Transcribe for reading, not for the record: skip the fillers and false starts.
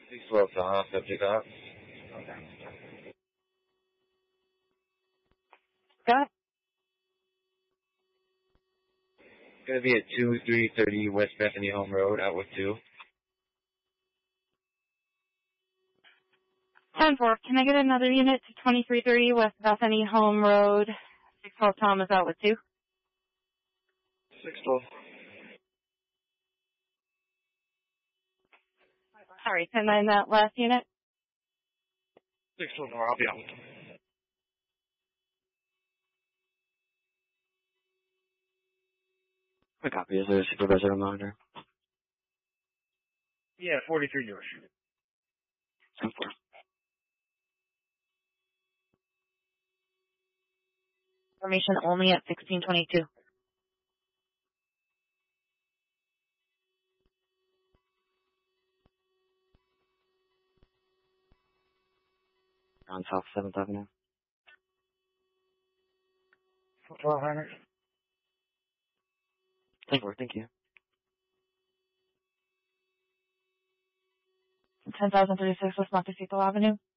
612 Tom, subject up. Scott? Gonna be at 2330 West Bethany Home Road, out with 2. 10-4, can I get another unit to 2330 West Bethany Home Road, 612 Thomas out with 2? 612. Sorry, 10-9 that last unit? 612 more, I'll be out with 2. Quick copy. Is there a supervisor on the line? Yeah, 43 yours. 10-4. Information only at 1622. On South 7th Avenue. 1200. 10-4, thank you. 10,036 West Montecito Avenue.